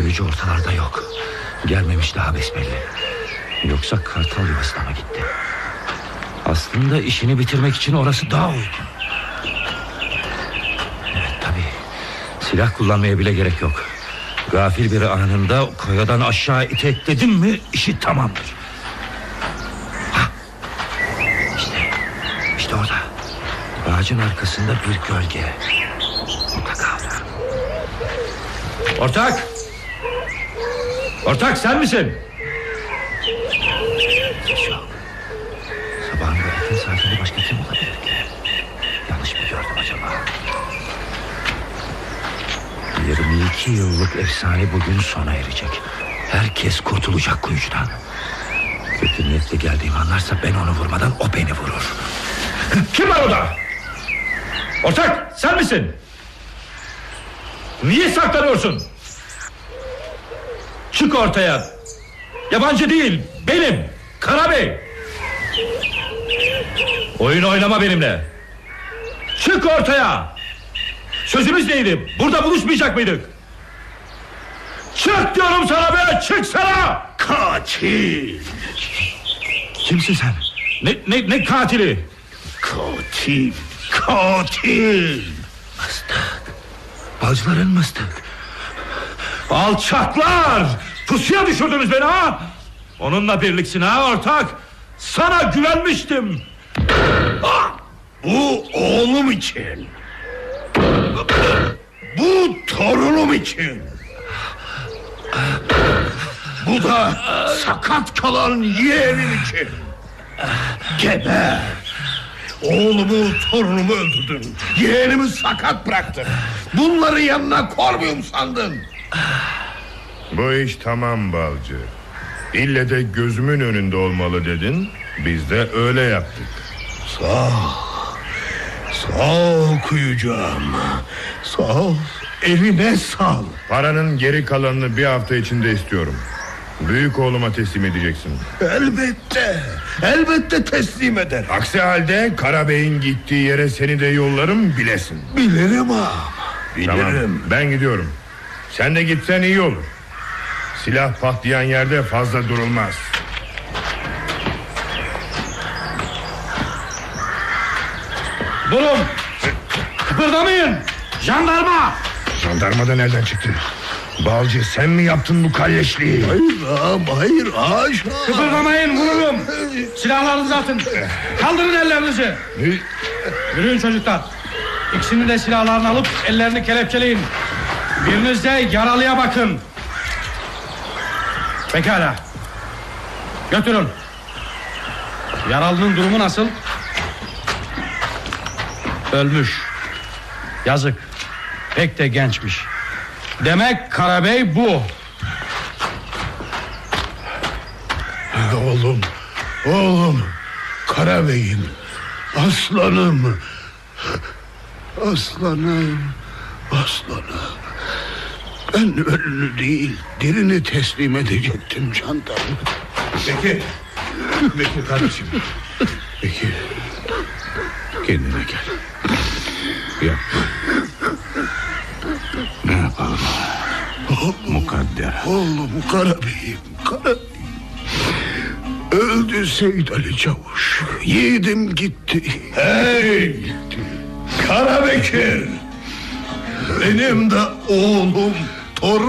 Köyücü ortalarda yok. Gelmemiş daha besbelli. Yoksa kartal yuvasına mı gitti? Aslında işini bitirmek için orası daha uygun. Evet tabii. Silah kullanmaya bile gerek yok. Gafil biri anında kayadan aşağı itekledim mi işi tamamdır. İşte orada. Ağacın arkasında bir gölge. Mutlaka orada. Ortak! Ortak sen misin? Yok. Sabahın bu erken saatinde başka kim olabilir ki? Yanlış mı gördüm acaba? 22 yıllık efsane bugün sona erecek. Herkes kurtulacak kuyucudan. Kötü niyetle geldiğimi anlarsa ben onu vurmadan o beni vurur. Kim var orada? Ortak sen misin? Niye saklanıyorsun? Çık ortaya. Yabancı değil, benim Karabey. Oyun oynama benimle. Çık ortaya. Sözümüz neydi? Burada buluşmayacak mıydık? Çık diyorum sana be, çıksana. Katil. Kimsin sen? Ne katili? Katil. Mıstık. Balcıların mıstık. Alçaklar! Pusuya düşürdünüz beni ha? Onunla birliksin ha ortak? Sana güvenmiştim. Bu oğlum için. Bu torunum için. Bu da sakat kalan yeğenim için. Geber. Oğlumu, torunumu öldürdün. Yeğenimi sakat bıraktın. Bunları yanına koymuyum sandın. Bu iş tamam Balcı. İlle de gözümün önünde olmalı dedin. Biz de öyle yaptık. Sağ ol kuyucağım. Sağ ol. Eline sağ. Paranın geri kalanını bir hafta içinde istiyorum. Büyük oğluma teslim edeceksin. Elbette teslim eder. Aksi halde Karabey'in gittiği yere seni de yollarım bilesin. Bilirim ağam. Bilirim. Tamam, ben gidiyorum. Sen de gitsen iyi olur. Silah patlayan yerde fazla durulmaz. Durun. Kıpırdamayın. Jandarma. Jandarma da nereden çıktı? Balcı sen mi yaptın bu kalleşliği? Hayır ağam, hayır haşa. Kıpırdamayın, vururum. Silahlarınızı atın. Kaldırın ellerinizi. Yürüyün çocuklar. İkisini de silahlarını alıp ellerini kelepçeleyin. Biriniz de yaralıya bakın. Pekala. Götürün. Yaralının durumu nasıl? Ölmüş. Yazık. Pek de gençmiş. Demek Karabey bu. Oğlum Karabey'im. Aslanım. Ben ölünü değil dirini teslim edecektim jandarma. Bekir kardeşim. Peki kendine gel. Yapma. Ne yapalım? Mukadder. Oğlum Karabey'im. Öldü Seyit Ali Çavuş. Yiğidim gitti. Hey Karabekir. Benim de oğlum, torun